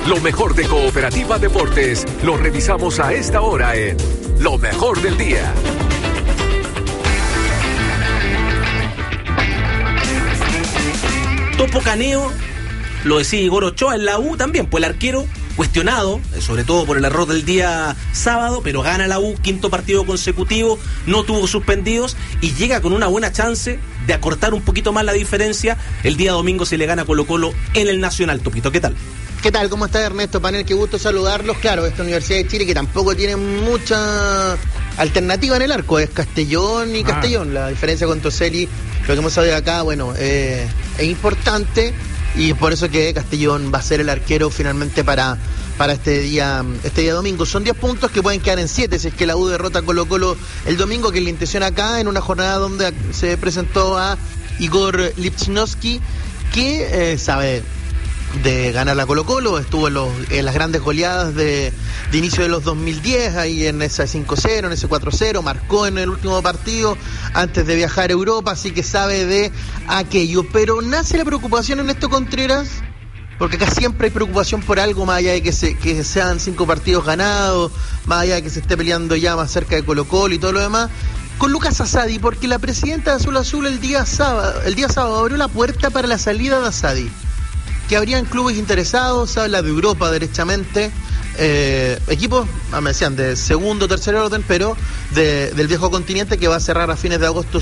Lo mejor de Cooperativa Deportes lo revisamos a esta hora en Lo Mejor del Día. Topo Caneo, lo decía Igor Ochoa, en la U también, pues el arquero cuestionado, sobre todo por el error del día sábado, pero gana la U, quinto partido consecutivo, no tuvo suspendidos y llega con una buena chance de acortar un poquito más la diferencia. El día domingo se le gana a Colo-Colo en el Nacional. Topito, ¿qué tal? ¿Qué tal? ¿Cómo está Ernesto Panel? Qué gusto saludarlos. Claro, esta Universidad de Chile que tampoco tiene mucha alternativa en el arco, es Castellón y Castellón. La diferencia con Toselli, lo que hemos sabido acá, bueno, es importante. Y por eso que Castellón va a ser el arquero finalmente para este día domingo. Son 10 puntos que pueden quedar en 7 si es que la U derrota a Colo-Colo el domingo, que es la intención acá, en una jornada donde se presentó a Igor Lipchnowski, que sabe de ganar la Colo-Colo, estuvo en las grandes goleadas de inicio de los 2010, ahí en ese 5-0, en ese 4-0, marcó en el último partido antes de viajar a Europa, así que sabe de aquello. Pero nace la preocupación en esto, Contreras, porque acá siempre hay preocupación por algo, más allá de que sean 5 partidos ganados, más allá de que se esté peleando ya más cerca de Colo-Colo y todo lo demás, con Lucas Asadi, porque la presidenta de Azul Azul el día sábado abrió la puerta para la salida de Asadi, que habrían clubes interesados. Se habla de Europa derechamente, equipos, me decían, de segundo o tercer orden, pero del viejo continente, que va a cerrar a fines de agosto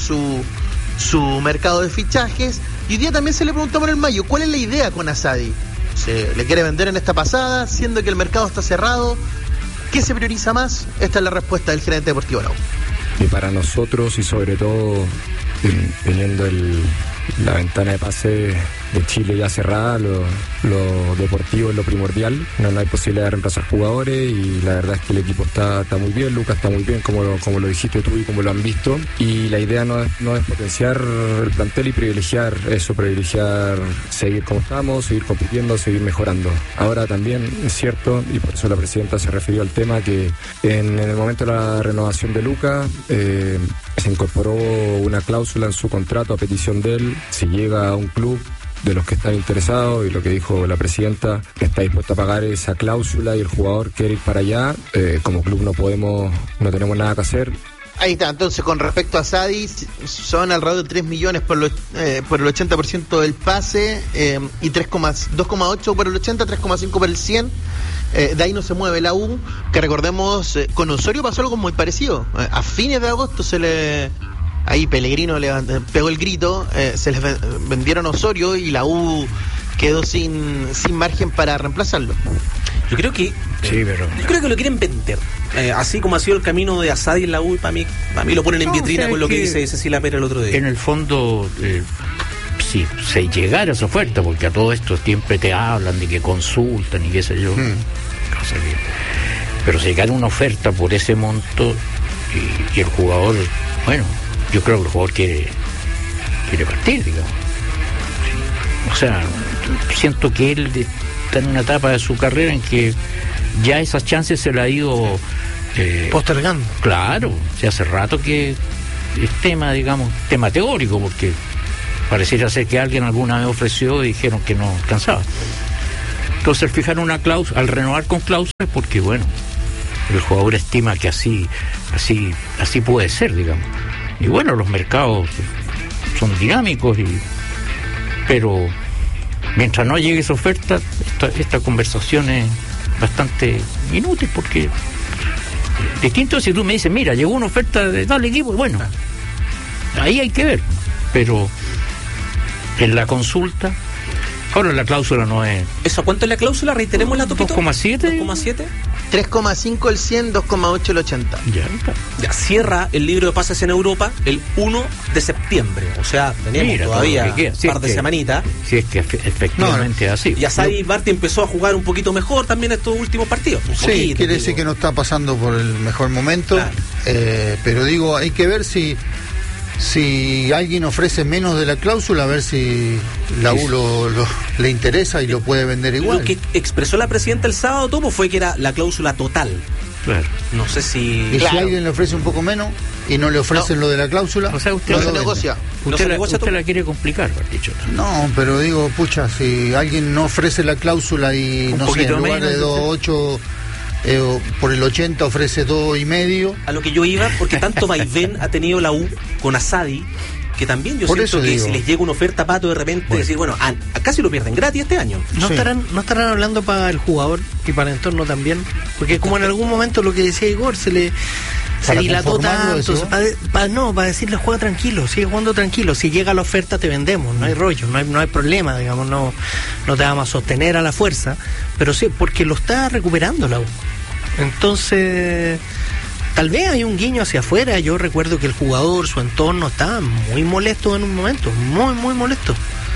su mercado de fichajes. Y hoy día también se le preguntó a Manuel Mayo, ¿cuál es la idea con Asadi? ¿Se le quiere vender en esta pasada, siendo que el mercado está cerrado? ¿Qué se prioriza más? Esta es la respuesta del gerente deportivo Arau. Y para nosotros, y sobre todo teniendo la ventana de pase de Chile ya cerrada, lo deportivo es lo primordial. No hay posibilidad de reemplazar jugadores, y la verdad es que el equipo está muy bien. Lucas está muy bien, como lo dijiste tú y como lo han visto, y la idea no es potenciar el plantel y privilegiar seguir como estamos, seguir compitiendo, seguir mejorando. Ahora también es cierto, y por eso la presidenta se refirió al tema, que en el momento de la renovación de Lucas se incorporó una cláusula en su contrato a petición de él. Si llega a un club de los que están interesados, y lo que dijo la presidenta, está dispuesta a pagar esa cláusula y el jugador quiere ir para allá, como club no tenemos nada que hacer. Ahí está. Entonces, con respecto a Sadi, son alrededor de 3 millones por el 80% del pase, y 2,8 por el 80, 3,5 por el 100. De ahí no se mueve la U, que recordemos, con Osorio pasó algo muy parecido. A fines de agosto ahí Pellegrino pegó el grito, se les vendieron a Osorio y la U quedó sin margen para reemplazarlo. Yo creo que lo quieren vender, así como ha sido el camino de Asadi en la U. Para mí lo ponen en vitrina con lo que dice Cecilia Pérez el otro día. En el fondo, si se llegara a esa oferta, porque a todo esto siempre te hablan de que consultan y qué sé yo, cosa que, pero si llegara una oferta por ese monto y el jugador, bueno, yo creo que el jugador quiere partir, digamos. O sea, siento que él está en una etapa de su carrera en que ya esas chances se le ha ido postergando. Claro, o hace rato que es tema teórico, porque pareciera ser que alguien alguna vez ofreció y dijeron que no alcanzaba. Entonces, al fijar una cláusula, al renovar con cláusulas, porque bueno, el jugador estima que así puede ser, digamos. Y bueno, los mercados son dinámicos, pero mientras no llegue esa oferta, esta conversación es bastante inútil, porque distinto si tú me dices, mira, llegó una oferta de tal equipo, bueno, ahí hay que ver, pero en la consulta, ahora la cláusula no es... ¿Eso cuánto es la cláusula? Reiteremos la, Topito. 2,7. 3,5 el 100, 2,8 el 80. Ya cierra el libro de pases en Europa el 1 de septiembre. O sea, tenemos todavía un par de semanitas. Si es que efectivamente es así. Y Asadi Barty empezó a jugar un poquito mejor también estos últimos partidos. Sí, quiere decir que no está pasando por el mejor momento. Claro. Pero digo, hay que ver si alguien ofrece menos de la cláusula, a ver si la U le interesa y lo puede vender igual. Lo que expresó la presidenta el sábado, Topo, fue que era la cláusula total. Claro. No sé si... Y Claro. si alguien le ofrece un poco menos y no le ofrecen lo de la cláusula, O sea, usted No lo se vende. negocia. ¿No se negocia usted todo? la quiere complicar, dicho. No, pero digo, pucha, si alguien no ofrece la cláusula y Un no sé, poquito en lugar menos, de 2.8 por el 80 ofrece 2.5. A lo que yo iba, porque tanto vaivén ha tenido la U con Asadi, que también yo Por siento eso que digo. si les llega una oferta, Pato, de repente decir, bueno, casi lo pierden gratis este año. ¿No, Sí. ¿No estarán hablando para el jugador y para el entorno también? Porque como en algún momento lo que decía Igor, se Para dilató conformarlo, tanto, decís vos. para decirle juega tranquilo, sigue jugando tranquilo, si llega la oferta te vendemos, no hay rollo, no hay problema, digamos, no te vamos a sostener a la fuerza, pero sí, porque lo está recuperando la U. Entonces, tal vez hay un guiño hacia afuera. Yo recuerdo que el jugador, su entorno, estaba muy molesto en un momento, muy molesto.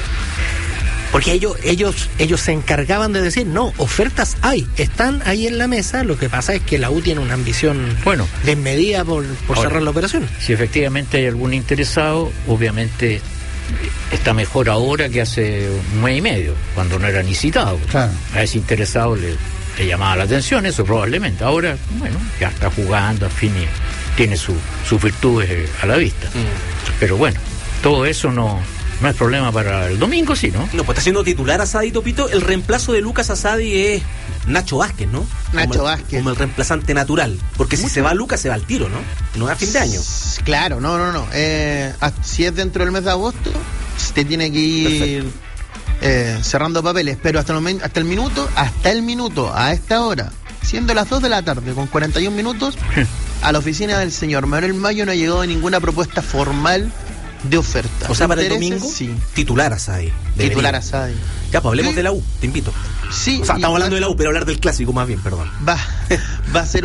Porque ellos se encargaban de decir, no, ofertas hay, están ahí en la mesa. Lo que pasa es que la U tiene una ambición desmedida por ahora, cerrar la operación. Si efectivamente hay algún interesado, obviamente está mejor ahora que hace un mes y medio, cuando no era ni citado. Claro. A ese interesado le llamaba la atención eso probablemente. Ahora, bueno, ya está jugando, en fin, y tiene sus virtudes a la vista. Pero bueno, todo eso no es problema para el domingo, sí, ¿no? No, pues está siendo titular Asadi, Topito. El reemplazo de Lucas Asadi es Nacho Vázquez, ¿no? Nacho Vázquez. Como el reemplazante natural. Porque si se va Lucas, se va al tiro, ¿no? No es a fin de año. Claro, no. Si es dentro del mes de agosto, te tiene que ir cerrando papeles, pero hasta el minuto, a esta hora, siendo las 2 de la tarde, con 41 minutos, a la oficina del señor Manuel Mayo no ha llegado ninguna propuesta formal de oferta. O sea, para el ¿Intereses? domingo, Sí. titular Asadi. Titular Asadi. Ya, pues hablemos Sí. de la U, te invito. Sí, O sea, y estamos hablando de la U, pero hablar del clásico más bien, perdón. va a ser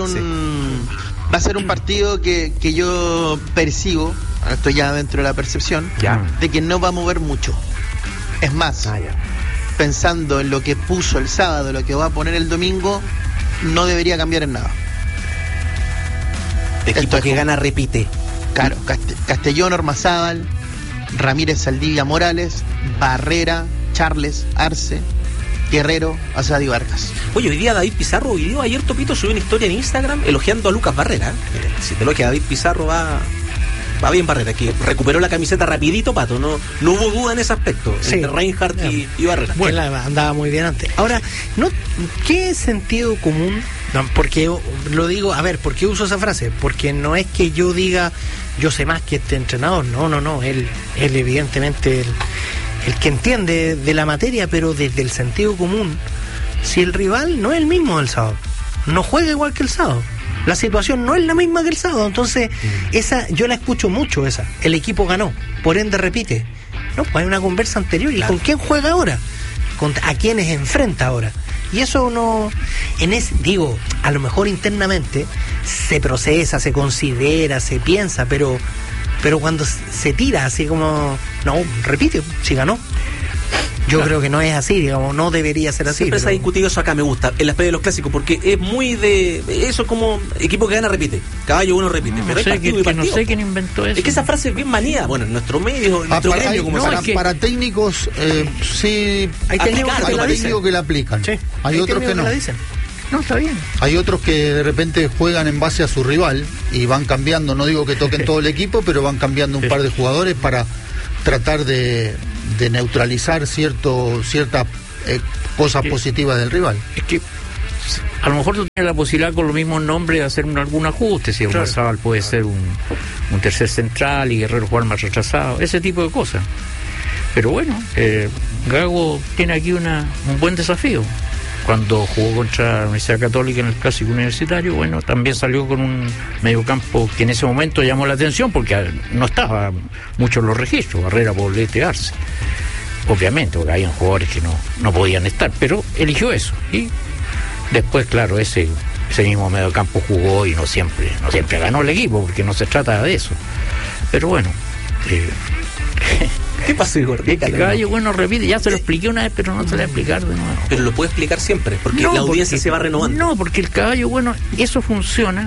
un partido que yo percibo, esto ya dentro de la percepción, Ya. de que no va a mover mucho. Es más, Ya. pensando en lo que puso el sábado, lo que va a poner el domingo, no debería cambiar en nada. Equipo Esto es que como- gana repite. Claro, Castellón, Ormazábal, Ramírez, Saldivia, Morales, Barrera, Charles, Arce, Guerrero, Asadi, Vargas. Oye, hoy día David Pizarro, ayer Topito subió una historia en Instagram elogiando a Lucas Barrera. Si te elogia David Pizarro, va bien Barrera, que recuperó la camiseta rapidito, Pato. No hubo duda en ese aspecto, Sí. entre Reinhardt y Barrera. Él andaba muy bien antes. Ahora, ¿qué sentido común? No, porque lo digo, a ver, ¿por qué uso esa frase? Porque no es que yo diga, yo sé más que este entrenador. No. Él evidentemente el que entiende de la materia, pero desde el sentido común, si el rival no es el mismo del sábado, no juega igual que el sábado, la situación no es la misma que el sábado, entonces esa yo la escucho mucho, el equipo ganó, por ende repite. No, pues hay una conversa anterior. ¿Y Claro. con quién juega ahora? ¿A quiénes enfrenta ahora? Y eso no, digo, a lo mejor internamente se procesa, se considera, se piensa, pero cuando se tira así como, no, repite, si ganó. Yo creo que no es así, digamos, no debería ser así. Siempre se ha discutido eso acá, me gusta, en las previas de los clásicos, porque es muy de... Eso como equipo que gana repite, caballo uno repite, pero hay partido y partido. No sé quién inventó eso. Es que esa frase es bien manía, bueno, en nuestro medio, en nuestro gremio, como se llama. Para técnicos, sí, Hay técnicos Aplicar, que la dicen. técnicos que la aplican. Sí. Hay otros que no. la dicen. No, está bien. Hay otros que de repente juegan en base a su rival y van cambiando, no digo que toquen todo el equipo, pero van cambiando un par de jugadores para tratar de neutralizar ciertas cosas positivas del rival. Es que a lo mejor tú tienes la posibilidad con los mismos nombres de hacer algún ajuste. Si Ormazábal puede ser un tercer central y Guerrero jugar más retrasado, ese tipo de cosas. Pero bueno, Gago tiene aquí un buen desafío. Cuando jugó contra la Universidad Católica en el Clásico Universitario, bueno, también salió con un mediocampo que en ese momento llamó la atención porque no estaba mucho en los registros, Barrera, Poblete, Arce. Obviamente, porque habían jugadores que no podían estar, pero eligió eso. Y después, claro, ese mismo mediocampo jugó y no siempre ganó el equipo, porque no se trata de eso. Pero bueno, ¿Qué pasó, Igor? que Caballo bueno repite, ya se lo expliqué una vez, pero no se lo voy a explicar de nuevo. Pero lo puede explicar siempre, porque la audiencia se va renovando. No, porque el caballo bueno, eso funciona.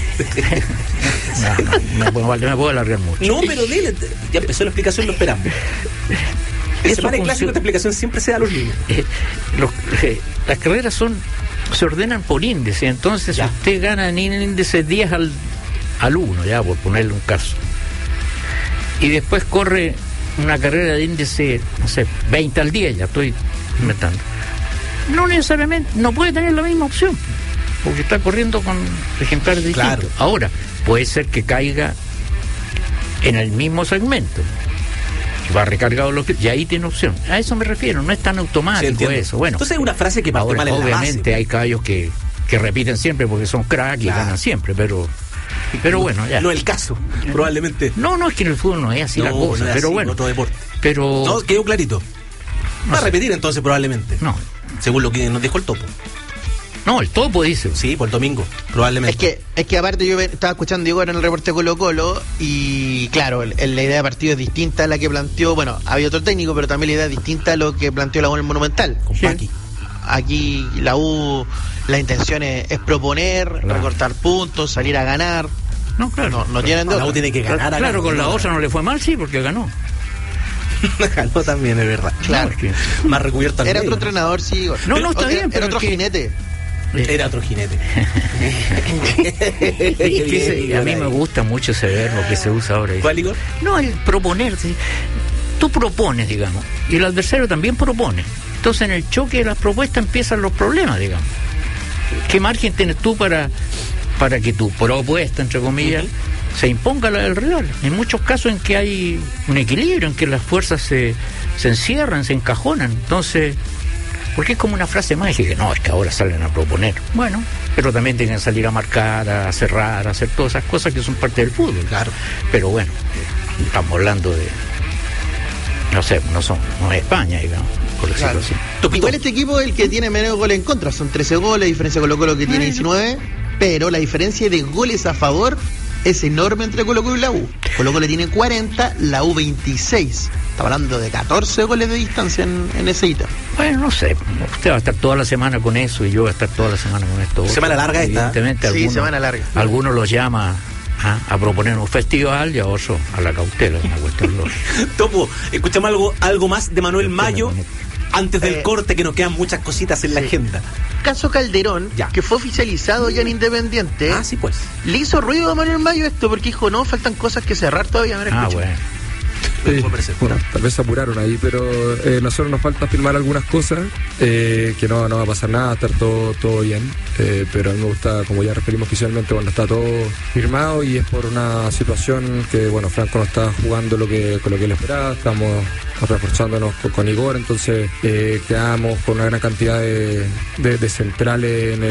No puedo alargar mucho. No, pero dile, ya empezó la explicación, lo esperamos. En Eso semana de clásico funciona. esta explicación siempre se da a los niños. Las carreras son se ordenan por índice. Entonces, Ya. usted gana en índice 10 al 1, ya, por ponerle un caso. Y después corre una carrera de índice, no sé, 20 al 10, ya estoy inventando. No necesariamente, no puede tener la misma opción, porque está corriendo con ejemplares distintos. Claro. Ahora, puede ser que caiga en el mismo segmento. Va recargado y ahí tiene opción. A eso me refiero, no es tan Sí, automático entiendo. eso. Bueno, Entonces hay una frase que parte ahora, mal en la obviamente base. hay caballos que repiten siempre porque son crack y Claro. ganan siempre, pero bueno, ya. No es el caso, probablemente. No, es que en el fútbol no es así la No, cosa, no es pero así, bueno. otro deporte. Pero No, quedó clarito. Va a sé. repetir entonces probablemente. no, Según lo que nos dijo el Topo. el topo dice. Sí, por el domingo, probablemente. Es que aparte yo estaba escuchando Igor en el reporte de Colo-Colo y claro, la idea de partido es distinta a la que planteó, bueno, había otro técnico, pero también la idea es distinta a lo que planteó la U en el Monumental. Con Sí. Paqui. Aquí la U, la intención es proponer, Claro. recortar puntos, salir a ganar. No, claro. No tienen de La U otra. tiene que ganar acá, Claro, con la no, osa no le fue mal, sí, porque ganó. Ganó también, es verdad. Claro. No, es que- Más recubierto al Era medio. otro entrenador, sí, Igor. No, está Era- bien, pero Era otro es que- jinete. Era otro jinete. Es que a mí me gusta mucho ese verbo que se usa ahora. ¿Cuál, Igor? No, el proponer. ¿Sí? Tú propones, digamos, y el adversario también propone. Entonces, en el choque de las propuestas empiezan los problemas, digamos. ¿Qué margen tienes tú para que tu propuesta, entre comillas, se imponga la del rival? En muchos casos en que hay un equilibrio, en que las fuerzas se encierran, se encajonan. Entonces, porque es como una frase mágica, no, es que ahora salen a proponer. Bueno, pero también tienen que salir a marcar, a cerrar, a hacer todas esas cosas que son parte del fútbol. Claro. Pero bueno, estamos hablando de, no sé, no es España, digamos, por decirlo Claro. así. Topito. Igual este equipo es el que tiene menos goles en contra, son 13 goles, diferencia con Colo-Colo que tiene 19, pero la diferencia de goles a favor es enorme entre Colo-Colo y la U. Colo-Colo tiene 40, la U 26. Está hablando de 14 goles de distancia en ese ítem. Bueno, no sé, usted va a estar toda la semana con eso y yo voy a estar toda la semana con esto. Semana larga esta. Evidentemente, Sí, semana larga. Algunos los llama a proponer un festival y a otros a la cautela, una cuestión lógica. Topo, escuchamos algo más de Manuel Mayo antes del Eh, corte, que nos quedan muchas cositas en la sí. agenda. Caso Calderón, Ya. que fue oficializado ya en Independiente, Ah, sí, pues. le hizo ruido a Manuel Mayo esto porque dijo, no, faltan cosas que cerrar todavía. A ver, escucha. Bueno. Sí, Fue presente. bueno, tal vez se apuraron ahí, pero nosotros nos falta firmar algunas cosas, que no va a pasar nada, va a estar todo bien, pero a mí me gusta, como ya referimos oficialmente, cuando está todo firmado y es por una situación que, bueno, Franco no está jugando con lo que él esperaba, estamos reforzándonos con Igor, entonces quedamos con una gran cantidad de centrales en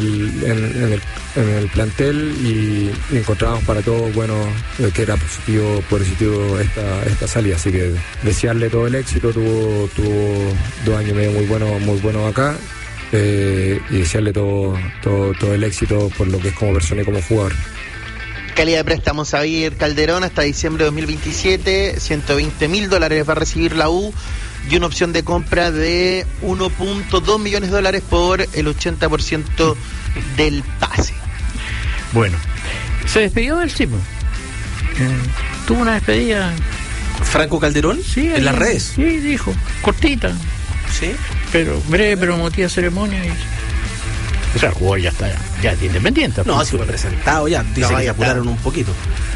el plantel y encontramos para todos, bueno, que era positivo esta salida, así que desearle todo el éxito, tuvo 2 años y medio muy bueno acá, y desearle todo el éxito por lo que es como persona y como jugador. Calidad de préstamos a Javier Calderón hasta diciembre de 2027, $120,000 va a recibir la U y una opción de compra de $1.2 millones por el 80% del pase. Bueno, se despidió del tipo. Tuvo una despedida. Franco Calderón, Sí, en las redes. Sí, dijo, cortita, Sí. pero breve, pero emotiva ceremonia. O sea, el jugador ya está, ya es independiente. No, sí fue presentado ya. Dice No, que ya se está. apuraron un poquito.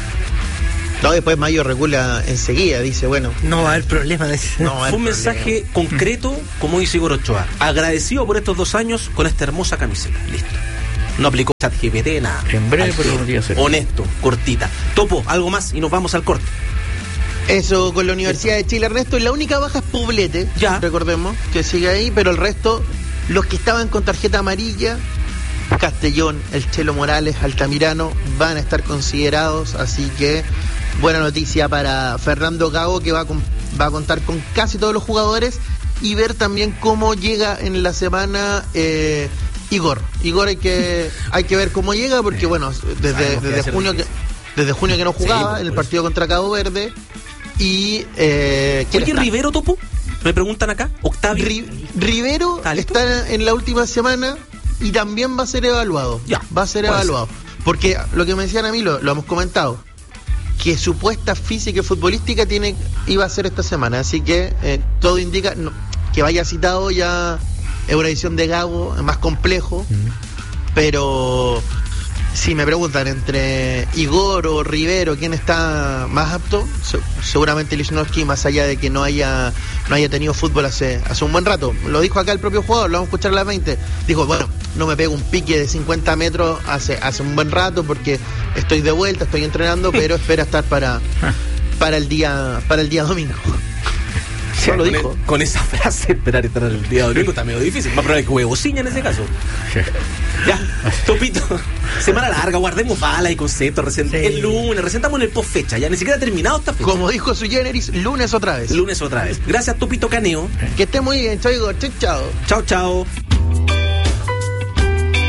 No, después Mayo recula enseguida, dice, bueno, No va a haber problema de ese. no va a haber Fue un problema. mensaje concreto, como dice Igor Ochoa. Agradecido por estos 2 años con esta hermosa camiseta. Listo. No aplicó ChatGPT, nada. En breve, Al pero pie. no tiene que ser. Honesto, cortita. Topo, algo más y nos vamos al corte. Eso con la Universidad de Chile, Ernesto. Y la única baja es Poblete, Ya. recordemos, que sigue ahí, pero el resto, los que estaban con tarjeta amarilla, Castellón, el Chelo Morales, Altamirano, van a estar considerados, así que buena noticia para Fernando Gago, que va a contar con casi todos los jugadores, y ver también cómo llega en la semana Igor. Igor hay que ver cómo llega, porque bueno, Sabemos que va a desde ser junio que no jugaba pues, en el por partido contra Cabo Verde. Y ¿quién Oye, está? Rivero, Topo, me preguntan acá. Octavio. Rivero ¿Está listo? está en la última semana y también va a ser evaluado. Ya, va a ser puede evaluado. Porque lo que me decían a mí, lo hemos comentado, que su puesta física y futbolística iba a ser esta semana. Así que todo indica que vaya citado ya es una edición de Gago, es más complejo, pero si me preguntan entre Igor o Rivero quién está más apto, seguramente Lichnowsky, más allá de que no haya tenido fútbol hace un buen rato. Lo dijo acá el propio jugador, lo vamos a escuchar a las 20. Dijo, bueno, no me pego un pique de 50 metros hace un buen rato porque estoy de vuelta, estoy entrenando, pero espera estar para el día domingo. Sí, lo dijo. Con esa frase, esperar estar el día domingo está medio difícil. Más probable que juegue Bociña en ese caso. Ya, Topito. Semana larga, guardemos balas y conceptos. El lunes, presentamos en el post fecha. Ya ni siquiera ha terminado esta fecha. Como dijo Sui Generis, lunes otra vez. Lunes otra vez. Gracias, Topito Caneo. Que esté muy bien, chao Igor. Chao. Chao, chao.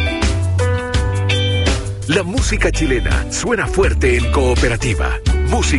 La música chilena suena fuerte en Cooperativa. Música